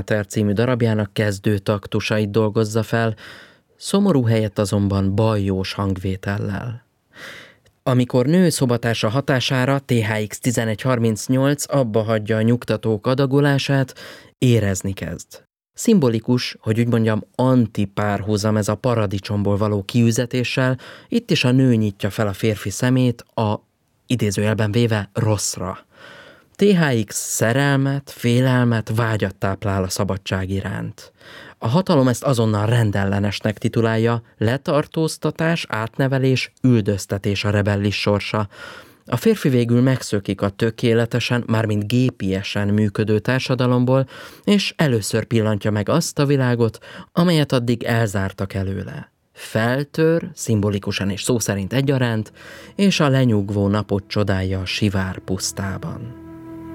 című darabjának kezdő taktusait dolgozza fel, szomorú helyett azonban bajós hangvétellel. Amikor nő szobatársa hatására THX 1138 abba hagyja a nyugtatók adagolását, érezni kezd. Szimbolikus, hogy úgy mondjam, antipárhuzam ez a paradicsomból való kiüzetéssel, itt is a nő nyitja fel a férfi szemét a, idézőjelben véve, rosszra. THX szerelmet, félelmet, vágyat táplál a szabadság iránt. A hatalom ezt azonnal rendellenesnek titulálja, letartóztatás, átnevelés, üldöztetés a rebellis sorsa. A férfi végül megszökik a tökéletesen, mármint gépiesen működő társadalomból, és először pillantja meg azt a világot, amelyet addig elzártak előle. Feltör, szimbolikusan és szó szerint egyaránt, és a lenyugvó napot csodálja a sivár pusztában.